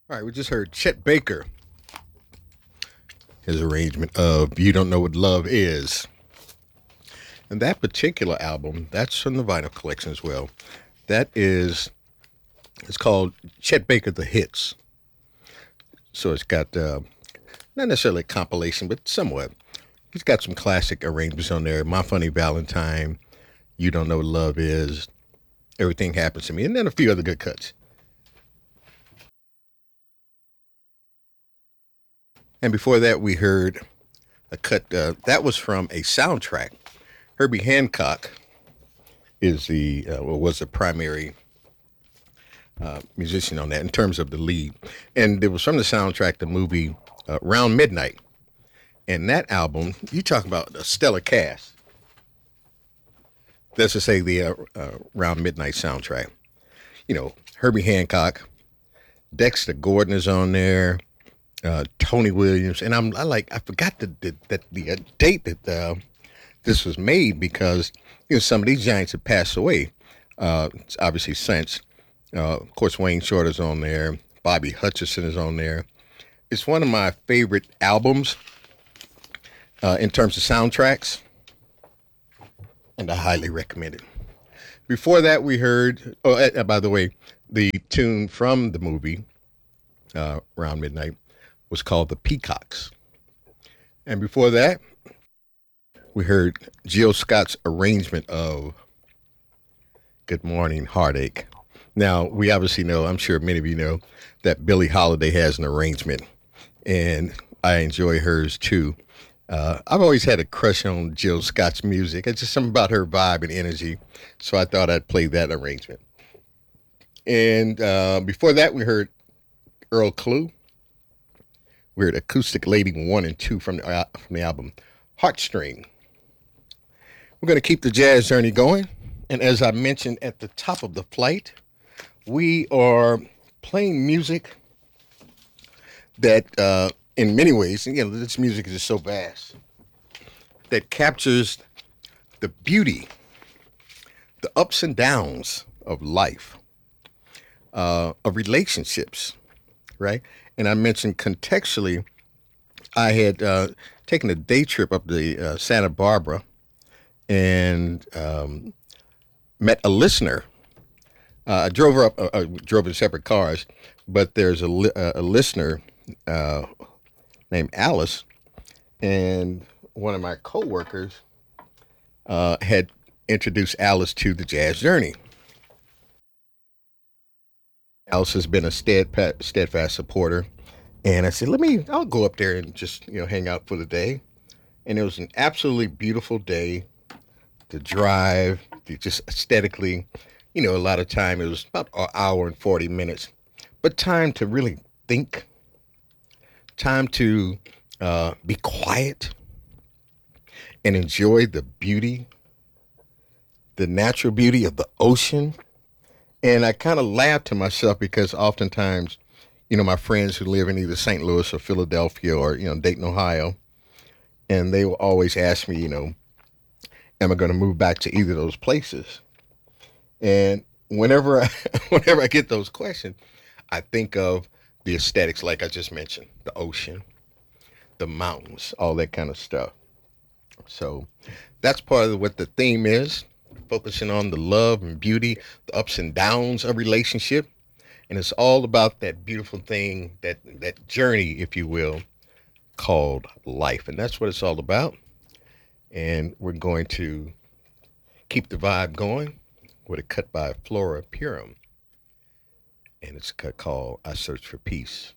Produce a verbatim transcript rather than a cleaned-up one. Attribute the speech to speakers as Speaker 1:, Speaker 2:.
Speaker 1: All right, we just heard Chet Baker, his arrangement of You Don't Know What Love Is. And that particular album, that's from the vinyl collection as well. That is, it's called Chet Baker The Hits. So it's got uh, not necessarily a compilation, but somewhat. He's got some classic arrangements on there. My Funny Valentine, You Don't Know What Love Is, Everything Happens to Me, and then a few other good cuts. And before that, we heard a cut uh, that was from a soundtrack. Herbie Hancock is the uh, well, was the primary uh, musician on that in terms of the lead, and it was from the soundtrack, the movie uh, Round Midnight. And that album, you talk about a stellar cast. That's to say the uh, uh, Round Midnight soundtrack. You know, Herbie Hancock, Dexter Gordon is on there, uh, Tony Williams, and I'm I like I forgot the the, the, the uh, date that uh, this was made because you know some of these giants have passed away. Uh, it's obviously since, uh, of course, Wayne Shorter's on there, Bobby Hutcherson is on there. It's one of my favorite albums uh, in terms of soundtracks, and I highly recommend it. Before that, we heard. Oh, uh, by the way, the tune from the movie uh, Around Midnight was called "The Peacocks," and before that, we heard Jill Scott's arrangement of "Good Morning Heartache." Now, we obviously know. I'm sure many of you know that Billie Holiday has an arrangement, and I enjoy hers too. Uh, I've always had a crush on Jill Scott's music. It's just something about her vibe and energy. So I thought I'd play that arrangement. And uh, before that, we heard Earl Clue. We heard Acoustic Lady one and two from the, uh, from the album Heartstring. We're going to keep the jazz journey going. And as I mentioned at the top of the flight, we are playing music that, uh, in many ways, you know, this music is just so vast, that captures the beauty, the ups and downs of life, uh, of relationships, right? And I mentioned contextually, I had uh, taken a day trip up to uh, Santa Barbara and um, met a listener. Uh, I drove her up, uh, uh, drove in separate cars, but there's a, li- uh, a listener uh, named Alice, and one of my coworkers uh, had introduced Alice to the Jazz Journey. Alice has been a steadfast, steadfast supporter, and I said, "Let me, I'll go up there and just you know hang out for the day." And it was an absolutely beautiful day. The drive, the just aesthetically, you know, a lot of time. It was about an hour and forty minutes, but time to really think, time to uh, be quiet and enjoy the beauty, the natural beauty of the ocean. And I kind of laughed to myself because oftentimes, you know, my friends who live in either Saint Louis or Philadelphia or, you know, Dayton, Ohio, and they will always ask me, you know, am I going to move back to either of those places? And whenever I, whenever I get those questions, I think of the aesthetics, like I just mentioned, the ocean, the mountains, all that kind of stuff. So that's part of what the theme is, focusing on the love and beauty, the ups and downs of relationship. And it's all about that beautiful thing, that that journey, if you will, called life. And that's what it's all about. And we're going to keep the vibe going with a cut by Flora Purim. And it's a cut called I Search for Peace.